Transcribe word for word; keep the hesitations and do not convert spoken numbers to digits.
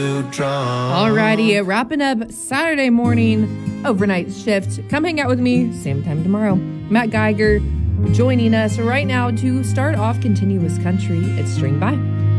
Alrighty, wrapping up Saturday morning overnight shift. Come hang out with me, same time tomorrow. Matt Geiger joining us right now to start off continuous country. It's String By.